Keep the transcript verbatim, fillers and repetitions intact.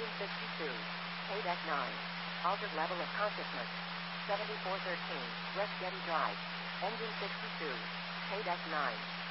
Engine sixty-two. K-Deck nine. Altered level of consciousness. seventy-four thirteen. West Getty Drive. Engine sixty-two. K-Deck nine.